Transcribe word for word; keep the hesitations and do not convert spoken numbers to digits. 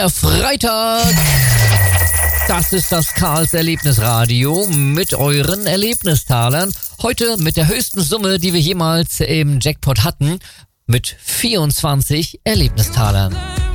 Freitag. Das ist das Karls Erlebnisradio mit euren Erlebnistalern. Heute mit der höchsten Summe, die wir jemals im Jackpot hatten, mit vierundzwanzig Erlebnistalern.